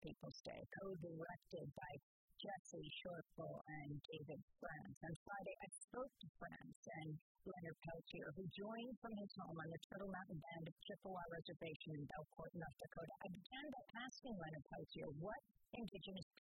Peoples Day, co-directed by Jesse Shortful and David Franz. On Friday, I spoke to Franz and Leonard Peltier, who joined from his home on the Turtle Mountain Band of Chippewa Reservation in Belcourt, North Dakota. I began by asking Leonard Peltier what Indigenous